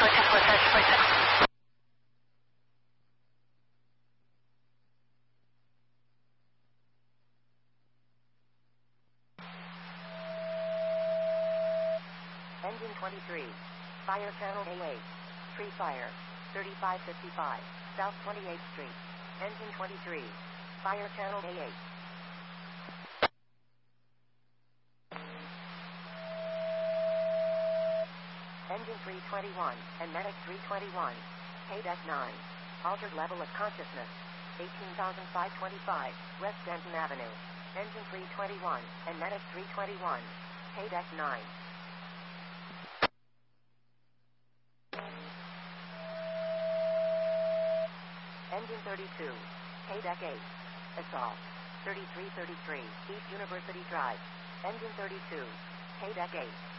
Engine 23. Fire channel A8. Free fire. 3555. South 28th Street. Engine 23. Fire channel A8. Engine 321 and Medic 321. Deck 9. Altered level of consciousness. 18,525 West Denton Avenue. Engine 321 and Medic 321. Deck 9. Engine 32. Deck 8. Assault. 3333 East University Drive. Engine 32. Deck 8.